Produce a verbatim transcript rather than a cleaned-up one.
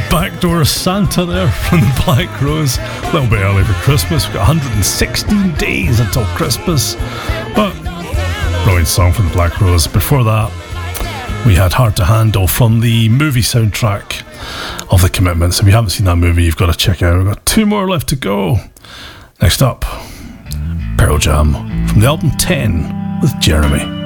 Backdoor Santa there from the Black Rose. A little bit early for Christmas. We've got one hundred sixteen days until Christmas. But brilliant song from the Black Rose. Before that, we had Hard to Handle from the movie soundtrack of The Commitments. If you haven't seen that movie, you've got to check it out. We've got two more left to go. Next up, Pearl Jam from the album ten with Jeremy.